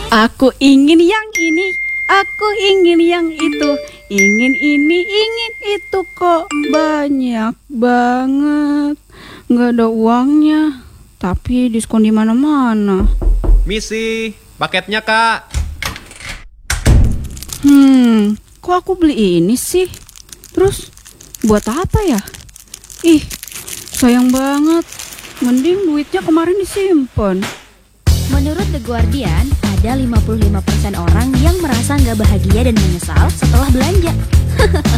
Aku ingin yang ini, aku ingin yang itu, ingin ini, ingin itu, kok banyak banget. Nggak ada uangnya, tapi diskon di mana-mana. Misi, paketnya Kak. Kok aku beli ini sih? Terus buat apa ya? Ih, sayang banget. Mending duitnya kemarin disimpan. Menurut The Guardian, ada 55% orang yang merasa nggak bahagia dan menyesal setelah belanja.